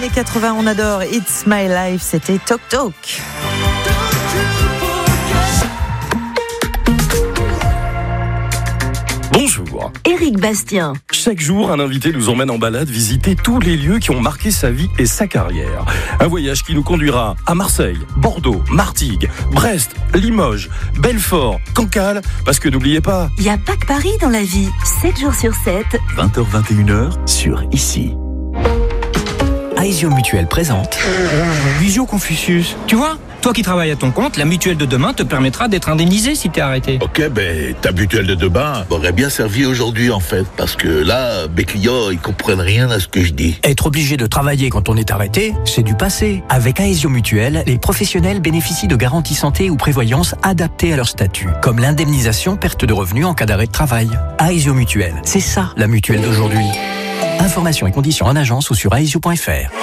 Les 80, on adore It's My Life, c'était Talk Talk. Bonjour. Éric Bastien. Chaque jour, un invité nous emmène en balade visiter tous les lieux qui ont marqué sa vie et sa carrière. Un voyage qui nous conduira à Marseille, Bordeaux, Martigues, Brest, Limoges, Belfort, Cancale, parce que n'oubliez pas... Il n'y a pas que Paris dans la vie, 7 jours sur 7. 20h-21h sur ICI. Aesio Mutuelle présente Visio Confucius. Tu vois, toi qui travailles à ton compte, la mutuelle de demain te permettra d'être indemnisé si t'es arrêté. Ok, ta mutuelle de demain m'aurait bien servi aujourd'hui en fait, parce que là, mes clients, ils comprennent rien à ce que je dis. Être obligé de travailler quand on est arrêté, c'est du passé. Avec Aesio Mutuelle, les professionnels bénéficient de garanties santé ou prévoyance adaptées à leur statut, comme l'indemnisation perte de revenus en cas d'arrêt de travail. Aesio Mutuelle, c'est ça la mutuelle d'aujourd'hui. Informations et conditions en agence ou sur aesio.fr.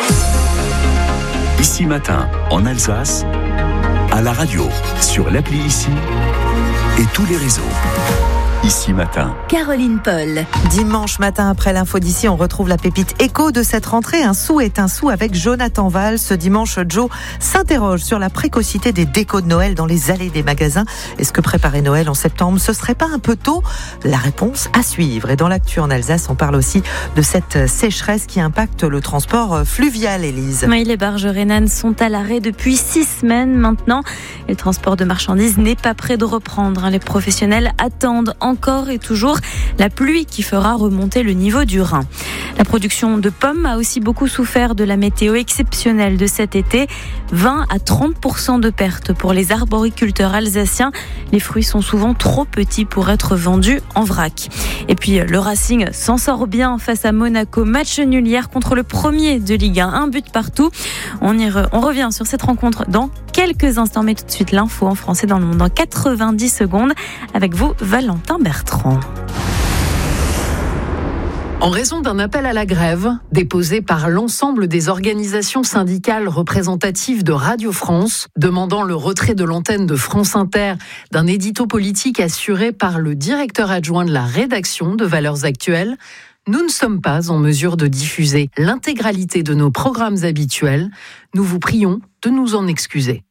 Ici Matin, en Alsace, à la radio, sur l'appli ICI et tous les réseaux. Ici Matin. Caroline Paul. Dimanche matin, après l'info d'ici, on retrouve la pépite écho de cette rentrée. Un sou est un sou avec Jonathan Valls. Ce dimanche, Joe s'interroge sur la précocité des décos de Noël dans les allées des magasins. Est-ce que préparer Noël en septembre, ce serait pas un peu tôt ? La réponse à suivre. Et dans l'actu en Alsace, on parle aussi de cette sécheresse qui impacte le transport fluvial, Élise. Oui, les barges rhénanes sont à l'arrêt depuis 6 semaines maintenant. Et le transport de marchandises n'est pas prêt de reprendre. Les professionnels attendent encore et toujours la pluie qui fera remonter le niveau du Rhin. La production de pommes a aussi beaucoup souffert de la météo exceptionnelle de cet été. 20 à 30% de pertes pour les arboriculteurs alsaciens. Les fruits sont souvent trop petits pour être vendus en vrac. Et puis le Racing s'en sort bien face à Monaco. Match nul hier contre le premier de Ligue 1. Un but partout. On revient sur cette rencontre dans quelques instants. Mais tout de suite l'info en français dans le monde en 90 secondes. Avec vous, Valentin Bertrand. En raison d'un appel à la grève déposé par l'ensemble des organisations syndicales représentatives de Radio France, demandant le retrait de l'antenne de France Inter d'un édito politique assuré par le directeur adjoint de la rédaction de Valeurs Actuelles, nous ne sommes pas en mesure de diffuser l'intégralité de nos programmes habituels. Nous vous prions de nous en excuser.